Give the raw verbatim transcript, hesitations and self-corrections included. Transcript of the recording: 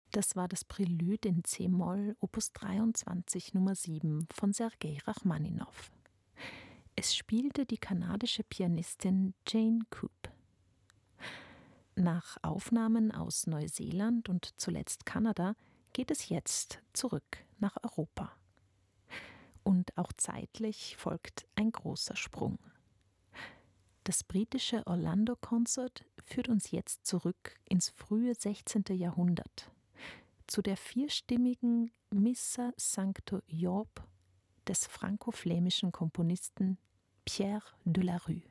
Das war das Prälude in C-Moll, Opus dreiundzwanzig Nummer sieben von Sergei Rachmaninow. Es spielte die kanadische Pianistin Jane Coop. Nach Aufnahmen aus Neuseeland und zuletzt Kanada geht es jetzt zurück nach Europa. Und auch zeitlich folgt ein großer Sprung. Das britische Orlando Concert führt uns jetzt zurück ins frühe sechzehnte. Jahrhundert, zu der vierstimmigen Missa Sancto Job des franco-flämischen Komponisten Pierre de la Rue.